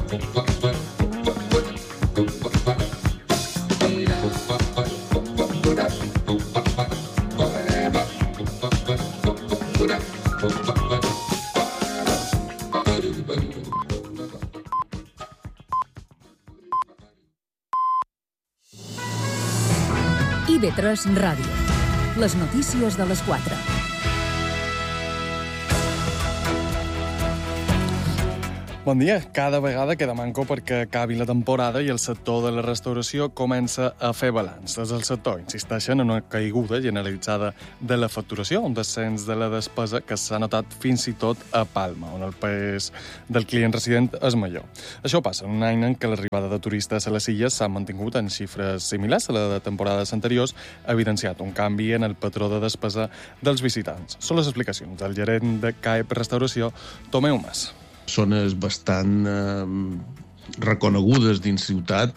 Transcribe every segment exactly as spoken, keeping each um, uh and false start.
I V tres Ràdio. Les notícies de les quatre. Bon dia. Cada vegada queda manco perquè acabi la temporada i el sector de la restauració comença a fer balanç. Des del sector insisteixen en una caiguda generalitzada de la facturació, un descens de la despesa que s'ha notat fins i tot a Palma, on el pes del client resident és major. Això passa en un any en què l'arribada de turistes a les illes s'ha mantingut en xifres similars a la de temporades anteriors, ha evidenciat un canvi en el patró de despesa dels visitants. Són les explicacions del gerent de C A E P Restauració, Tomeu Mas. Zones bastant eh, reconegudes dins ciutat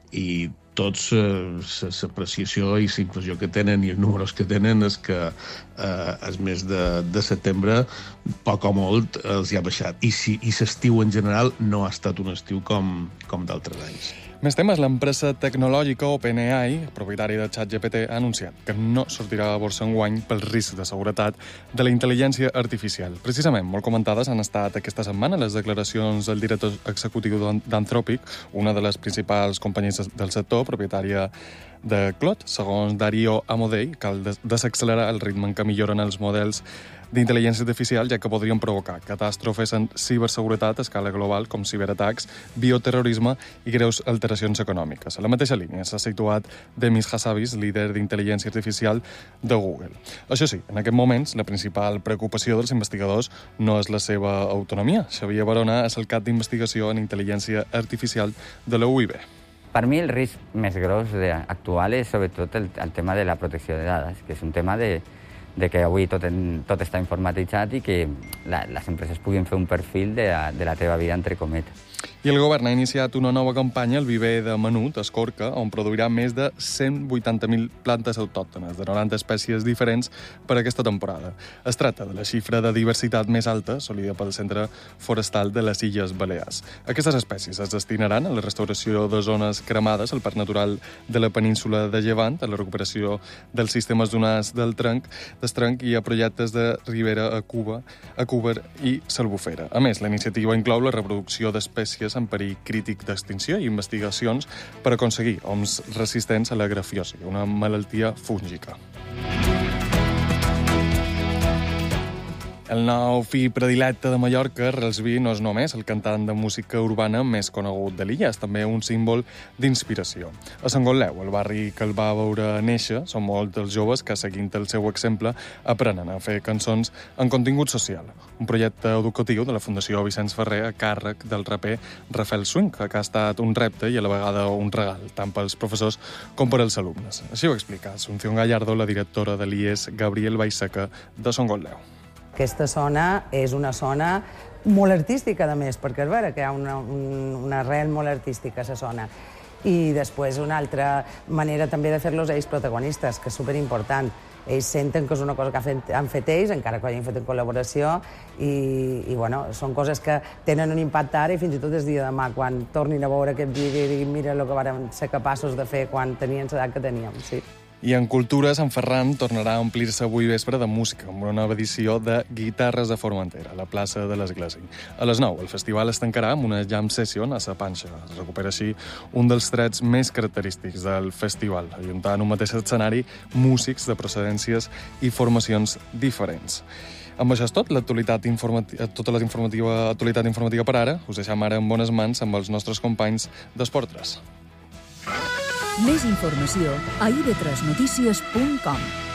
i tots l'apreciació eh, i la impressió que tenen i els números que tenen és que eh, el mes de, de setembre poc o molt els hi ha baixat. I, si, i l'estiu en general no ha estat un estiu com, com d'altres anys. Més temes, l'empresa tecnològica OpenAI, propietària de ChatGPT, ha anunciat que no sortirà a borsa enguany pel risc de seguretat de la intel·ligència artificial. Precisament, molt comentades han estat aquesta setmana les declaracions del director executiu d'Anthropic, una de les principals companyies del sector, propietària de Claude. Segons Dario Amodei, cal desaccelerar el ritme en què milloren els models d'intel·ligència artificial, ja que podrien provocar catàstrofes en ciberseguretat a escala global, com ciberatacs, bioterrorisme i greus alteracions econòmiques. A la mateixa línia s'ha situat Demis Hassabis, líder d'intel·ligència artificial de Google. Això sí, en aquests moments, la principal preocupació dels investigadors no és la seva autonomia. Xavier Barona és el cap d'investigació en intel·ligència artificial de la U I B. Per mi el risc més gros actual és sobretot el, el tema de la protecció de dades, que és un tema de de que avui tot, en, tot està informatitzat i que la, les empreses puguin fer un perfil de la, de la teva vida, entre cometes. I el govern ha iniciat una nova campanya al viver de Menut, a Escorca, on produirà més de cent vuitanta mil plantes autòctones de noranta espècies diferents per aquesta temporada. Es tracta de la xifra de diversitat més alta assolida pel Centre Forestal de les Illes Balears. Aquestes espècies es destinaran a la restauració de zones cremades al Parc Natural de la península de Llevant, a la recuperació dels sistemes dunars del tronc, d'estrenc i a projectes de ribera a Cuba, a Cúber i Salbufera. A més, la iniciativa inclou la reproducció d'espècies en perill crític d'extinció i investigacions per aconseguir oms resistents a la grafiosi, una malaltia fúngica. El nou fill predilecte de Mallorca, Relsby, no és només el cantant de música urbana més conegut de l'illa, és també un símbol d'inspiració. A Sant Gotleu, el barri que el va veure néixer, són molts els joves que, seguint el seu exemple, aprenen a fer cançons en contingut social. Un projecte educatiu de la Fundació Vicenç Ferrer a càrrec del raper Rafael Swing, que ha estat un repte i a la vegada un regal, tant pels professors com per als alumnes. Així ho explica Asunción Gallardo, la directora de l'I E S Gabriel Vallseca de Sant Gotleu. Aquesta zona és una zona molt artística, a més, perquè és vera que hi ha una, una arrel molt artística a la zona. I després una altra manera també de fer-los ells protagonistes, que és superimportant. Ells senten que és una cosa que han fet, han fet ells, encara que ho hagin fet en col·laboració, i, i bueno, són coses que tenen un impacte ara i fins i tot el dia de demà, quan tornin a veure aquest vídeo i diguin mira el que vàrem ser capaços de fer quan tenien l'edat que teníem, sí. I en Cultura, Sant Ferran tornarà a omplir-se avui vespre de música amb una nova edició de Guitarres de Formentera, a la plaça de l'Església. A les nou, el festival es tancarà amb una jam session a sa panxa. Es recupera així un dels trets més característics del festival, ajuntant en un mateix escenari músics de procedències i formacions diferents. Amb això és tot, l'actualitat informativa, tota l'actualitat informativa, informativa per ara. Us deixem ara en bones mans amb els nostres companys d'Esport tres. Més informació a i ve tres notícies punt com.